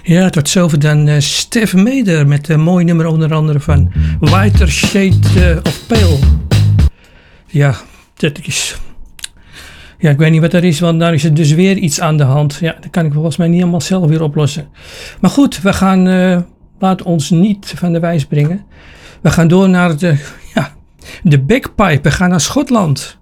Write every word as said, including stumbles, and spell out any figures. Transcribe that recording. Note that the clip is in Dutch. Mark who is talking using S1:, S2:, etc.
S1: Ja, tot zover dan uh, Stef Meder met een mooi nummer onder andere van Whiter Shade uh, of Pale. Ja, dat is... Ja, ik weet niet wat er is, want daar is er dus weer iets aan de hand. Ja, dat kan ik volgens mij niet helemaal zelf weer oplossen. Maar goed, we gaan... Uh, laat ons niet van de wijs brengen. We gaan door naar de, ja, de bagpipe. We gaan naar Schotland.